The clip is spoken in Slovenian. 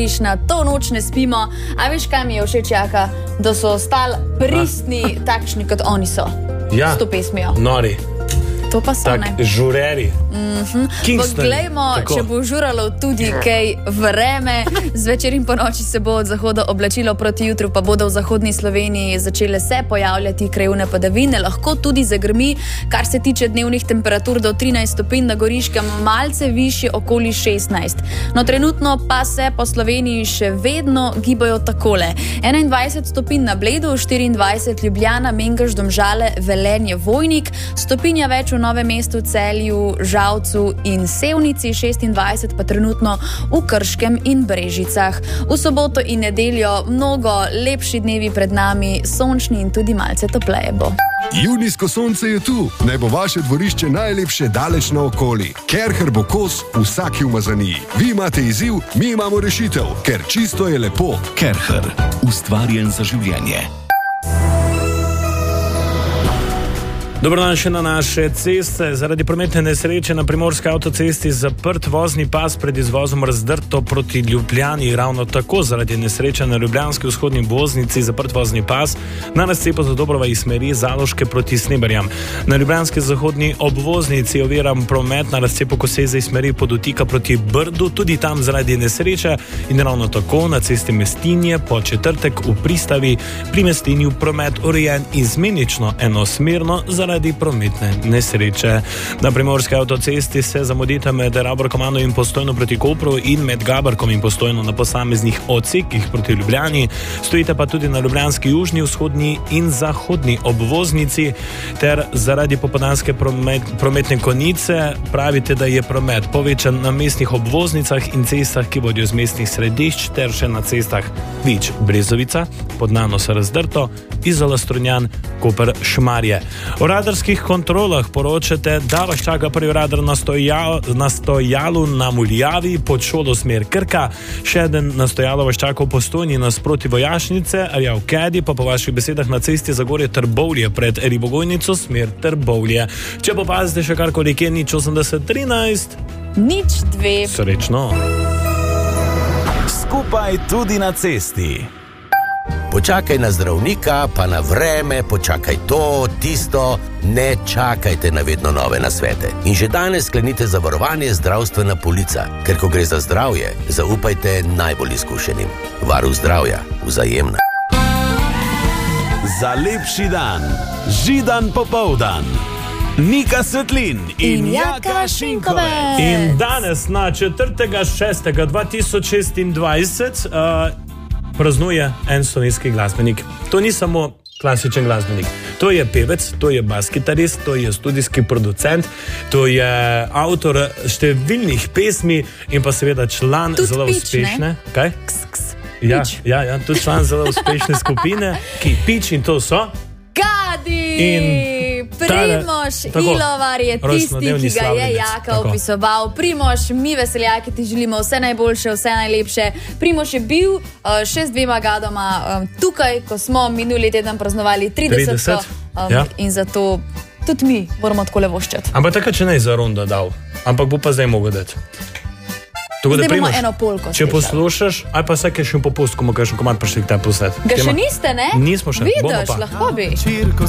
Na to noč ne spimo, a veš, kaj mi je všeč, Jaka? Da so ostali pristni, takšni kot oni so. Ja, s to pesmijo. Nori. To pa so, ne? Žureri. Poglejmo, če bo žuralo tudi kaj vreme. Zvečer in po noči se bo od zahoda oblačilo, proti jutru pa bodo v zahodni Sloveniji začele se pojavljati krajevne padavine. Lahko tudi zagrmi, kar se tiče dnevnih temperatur do 13 stopinj, na Goriškem malce višje, okoli 16. No, trenutno pa se po Sloveniji še vedno gibajo takole. 21 stopinj na Bledu, 24 Ljubljana, Mengeš, Domžale, Velenje, Vojnik, stopinja več v Novem mestu, Celju, Žalcu in Sevnici, 26 pa trenutno v Krškem in Brežicah. V soboto in nedeljo mnogo lepši dnevi pred nami, sončni in tudi malce topleje bo. Junijsko sonce je tu, naj bo vaše dvorišče najlepše daleč naokoli. Kerher bo kos vsaki umazaniji. Vi imate izziv, mi imamo rešitev, ker čisto je lepo. Kerher, ustvarjen za življenje. Dobro dan še na naše ceste. Zaradi prometne nesreče na primorski avtocesti zaprt vozni pas pred izvozom Razdrto proti Ljubljani. Ravno tako zaradi nesreče na ljubljanski vzhodni obvoznici zaprt vozni pas na razcepu Zadobrova iz smeri Zaloške proti Sneberjam. Na ljubljanski zahodni obvoznici je oviran promet na razcepu Koseze iz smeri Podutika proti Brdu, tudi tam zaradi nesreče, in ravno tako na cesti Mestinje po četrtek v Pristavi pri Mestinju promet urejen izmenično enosmerno zaradi prometne nesreče. Na primorski avtocesti se zamudita med Raborkom in Postojno proti Kopru in med Gaberkom in Postojno na posameznih odsekih proti Ljubljani. Stojite pa tudi na ljubljanski južni, vzhodni in zahodni obvoznici ter zaradi popoldanske prometne konice pravite, da je promet povečan na mestnih obvoznicah in cestah, ki vodijo z mestnih središč, ter še na cestah Vič Brezovica, Podnanos Razdrto, Izola Strunjan, Koper Šmarje. O radarskih kontrolah poročate, da vas čaka prvi radar na stojalu na Muljavi pod šolo smer Krka, še eden na stojalu vas čaka v Postojni nasproti Vojašnice, Arjav Kedi pa po vaših besedah na cesti Zagorje Trbovlje pred Ribogojnico smer Trbovlje. Če popazite še karkoli, kje nič 80 13 nič 2. Srečno. Skupaj tudi na cesti. Počakaj na zdravnika, pa na vreme, počakaj to, tisto, ne čakajte na vedno nove nasvete. In že danes sklenite zavarovanje zdravstvena polica, ker ko gre za zdravje, zaupajte najbolj izkušenim. Varuh zdravja, Vzajemna. Za lepši dan, Židan popoldan. Nika Svetlin in Jaka Šinkovec. In danes na 4.6.2026 praznuje en slovenski glasbenik. To ni samo klasičen glasbenik. To je pevec, to je bas-kitarist, to je studijski producent, to je avtor številnih pesmi in pa seveda član tudi zelo Pič, uspešne. Kaj? Ja, tudi član zelo uspešne skupine, ki Pič, in to so Gadi! Primož Ilovar je tisti, ki ga je Jaka opisoval. Primož, mi veseljaki ti želimo vse najboljše, vse najlepše. Primož je bil še z 2 gadoma tukaj, ko smo minuli teden praznovali 30. In zato tudi mi moramo takole voščati. Ampak tako, če ne je za rundo dal, ampak bo pa zdaj mogel dati. Zdaj bomo eno polko. Če poslušaš, ali pa vsake še popust, ko mu kažem komad prišli k te posnet. Ga še niste, ne? Nismo še. Vidiš, lahko bi.